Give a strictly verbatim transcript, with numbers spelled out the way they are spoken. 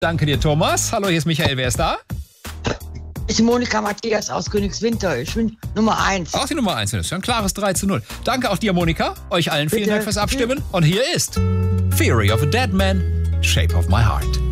Danke dir, Thomas. Hallo, hier ist Michael. Wer ist da? Ich bin Monika Matthias aus Königswinter. Ich bin Nummer eins. Auch die Nummer eins. Das ist ja ein klares drei zu null. Danke auch dir, Monika. Euch allen vielen Bitte. Dank fürs Abstimmen. Und hier ist Theory of a Dead Man, Shape of My Heart.